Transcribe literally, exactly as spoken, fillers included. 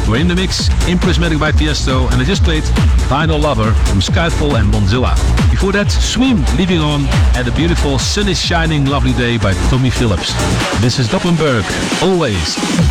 We're in the mix in Prismatic by Tiesto, and I just played Vinyl Lover from Skyfall and Bonzilla. Before that, Swim, Leaving On, and the beautiful Sun is Shining Lovely Day by Tommy Phillips. This is Doppenberg, always.